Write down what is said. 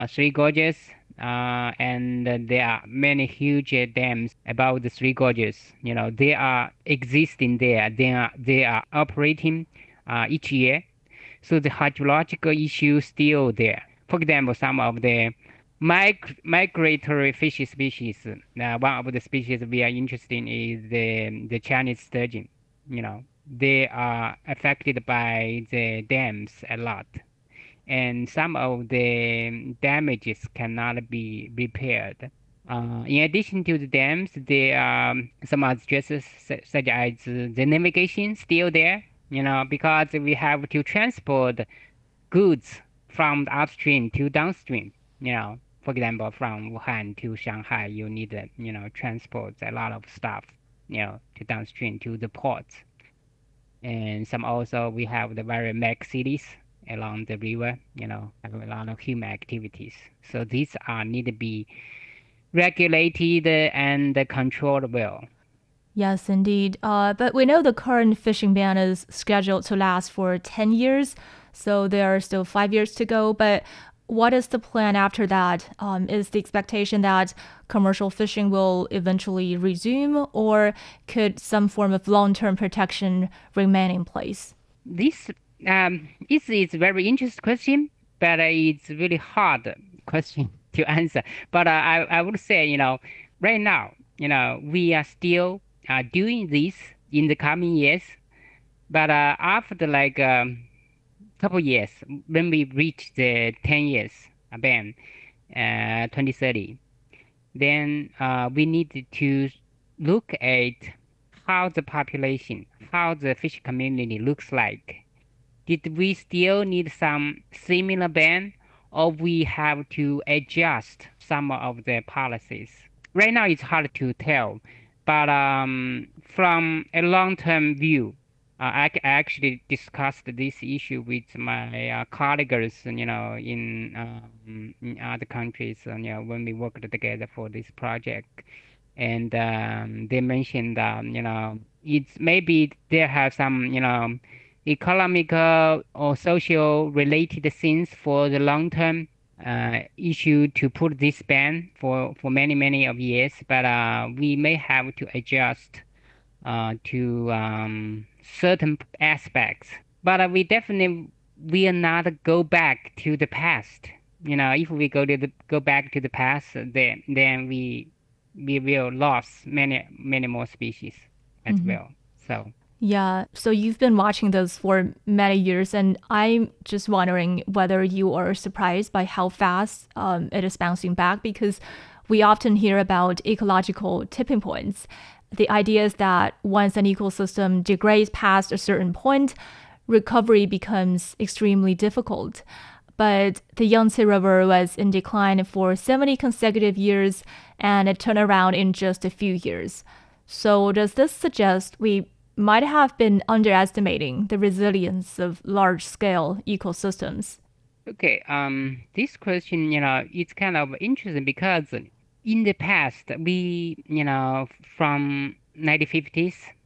Three Gorges, and there are many huge dams about the Three Gorges. They are existing there. They are operating each year. So the hydrological issue is still there. For example, some of the migratory fish species. One of the species we are interested in is the Chinese sturgeon. They are affected by the dams a lot, and some of the damages cannot be repaired. In addition to the dams, there are some other stresses such as the navigation still there, because we have to transport goods from the upstream to downstream. For example, from Wuhan to Shanghai, you need to, transport a lot of stuff, to downstream to the ports. And some also we have the very mega cities along the river, have a lot of human activities. So these are need to be regulated and controlled well. Yes, indeed. But we know the current fishing ban is scheduled to last for 10 years, so there are still 5 years to go. But what is the plan after that? Is the expectation that commercial fishing will eventually resume, or could some form of long term protection remain in place? This is a very interesting question, but it's really hard question to answer. But I would say, right now, we are still doing this in the coming years. But after like couple years, when we reach the 10 years ban, 2030, then we need to look at how the population, how the fish community looks like. Did we still need some similar ban, or we have to adjust some of the policies? Right now, it's hard to tell, but from a long-term view, I actually discussed this issue with my colleagues, in other countries, when we worked together for this project, and they mentioned, it's maybe they have some, economical or social related things for the long term issue to put this ban for many many of years, but we may have to adjust to certain aspects. But we definitely will not go back to the past. If we go back to the past, then we will lose many many more species as Mm-hmm. well. So. Yeah, so you've been watching this for many years, and I'm just wondering whether you are surprised by how fast it is bouncing back because we often hear about ecological tipping points. The idea is that once an ecosystem degrades past a certain point, recovery becomes extremely difficult. But the Yangtze River was in decline for 70 consecutive years and it turned around in just a few years. So, does this suggest we might have been underestimating the resilience of large scale ecosystems? Okay, this question, it's kind of interesting because in the past, we, from 1950s